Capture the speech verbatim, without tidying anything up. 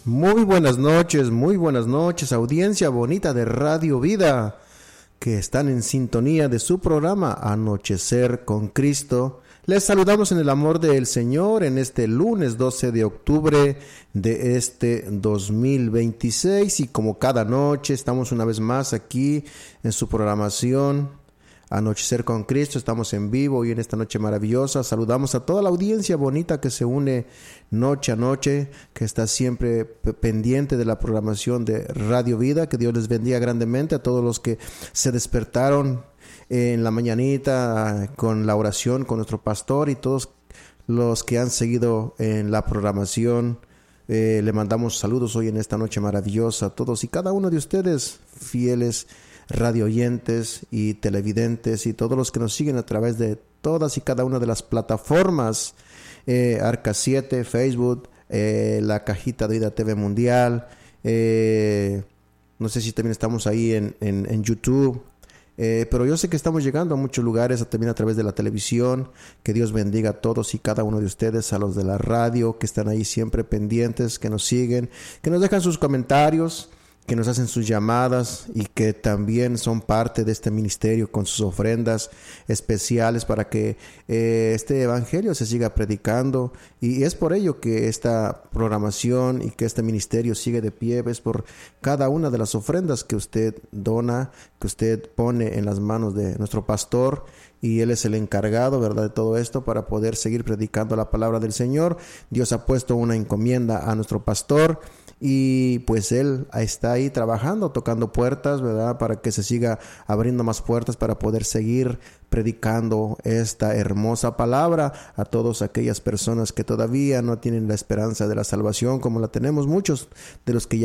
Muy buenas noches, muy buenas noches, audiencia bonita de Radio Vida, que están en sintonía de su programa Anochecer con Cristo. Les saludamos en el amor del Señor en este lunes doce de octubre de este dos mil veintiséis, y como cada noche estamos una vez más aquí en su programación Anochecer con Cristo. Estamos en vivo y en esta noche maravillosa saludamos a toda la audiencia bonita que se une noche a noche, que está siempre p- pendiente de la programación de Radio Vida. Que Dios les bendiga grandemente a todos los que se despertaron en la mañanita con la oración con nuestro pastor, y todos los que han seguido en la programación. Eh, le mandamos saludos hoy en esta noche maravillosa a todos y cada uno de ustedes, fieles radio oyentes y televidentes, y todos los que nos siguen a través de todas y cada una de las plataformas, eh, Arca siete, Facebook, eh, la Cajita de Vida T V Mundial, eh, no sé si también estamos ahí en, en, en YouTube, eh, pero yo sé que estamos llegando a muchos lugares, también a través de la televisión. Que Dios bendiga a todos y cada uno de ustedes, a los de la radio que están ahí siempre pendientes, que nos siguen, que nos dejan sus comentarios, que nos hacen sus llamadas, y que también son parte de este ministerio con sus ofrendas especiales para que eh, este evangelio se siga predicando. Y es por ello que esta programación y que este ministerio sigue de pie, es por cada una de las ofrendas que usted dona, que usted pone en las manos de nuestro pastor, y él es el encargado, ¿verdad?, de todo esto para poder seguir predicando la palabra del Señor. Dios ha puesto una encomienda a nuestro pastor, y pues él está ahí trabajando, tocando puertas, ¿verdad?, para que se siga abriendo más puertas para poder seguir predicando esta hermosa palabra a todas aquellas personas que todavía no tienen la esperanza de la salvación, como la tenemos muchos de los que ya